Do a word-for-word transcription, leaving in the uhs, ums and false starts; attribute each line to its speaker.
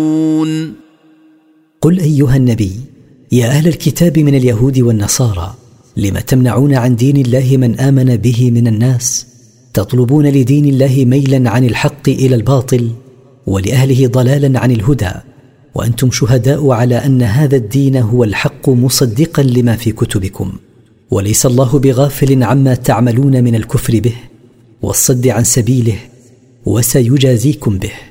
Speaker 1: قل أيها النبي يا أهل الكتاب من اليهود والنصارى لم تمنعون عن دين الله من آمن به من الناس تطلبون لدين الله ميلا عن الحق إلى الباطل ولأهله ضلالا عن الهدى وأنتم شهداء على أن هذا الدين هو الحق مصدقا لما في كتبكم وليس الله بغافل عما تعملون من الكفر به والصد عن سبيله وسيجازيكم به.